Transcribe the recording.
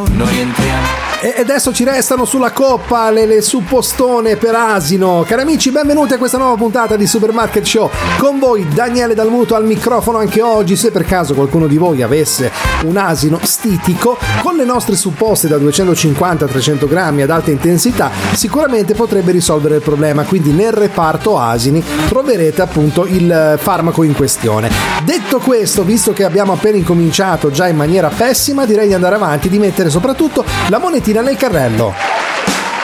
noi entriamo. E adesso ci restano sulla coppa le suppostone per asino. Cari amici, benvenuti a questa nuova puntata di Supermarket Show. Con voi Daniele Dalmuto al microfono anche oggi. Se per caso qualcuno di voi avesse un asino stitico, con le nostre supposte da 250-300 grammi ad alta intensità, sicuramente potrebbe risolvere il problema. Quindi nel reparto asini troverete appunto il farmaco in questione. Detto questo, visto che abbiamo appena incominciato già in maniera pessima, direi di andare avanti, di mettere soprattutto la monetina nel carrello.